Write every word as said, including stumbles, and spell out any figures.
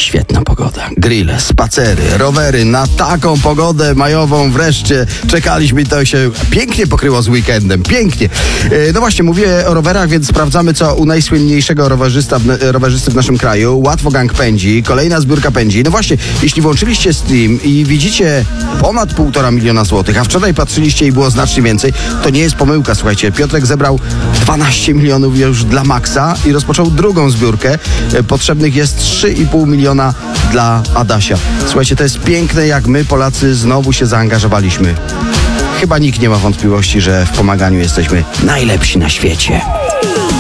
świetna pogoda. Grille, spacery, rowery. Na taką pogodę majową wreszcie czekaliśmy. To się pięknie pokryło z weekendem. Pięknie. E, no właśnie, mówię o rowerach, więc sprawdzamy, co u najsłynniejszego rowerzysta, rowerzysty w naszym kraju. Łatwo Gang pędzi. Kolejna zbiórka pędzi. No właśnie, jeśli włączyliście stream i widzicie ponad półtora miliona złotych, a wczoraj patrzyliście i było znacznie więcej, to nie jest pomyłka, słuchajcie. Piotrek zebrał dwanaście milionów już dla Maxa i rozpoczął drugą zbiórkę. E, potrzebnych jest trzy i pół miliona dla Adasia. Słuchajcie, to jest piękne, jak my Polacy znowu się zaangażowaliśmy. Chyba nikt nie ma wątpliwości, że w pomaganiu jesteśmy najlepsi na świecie.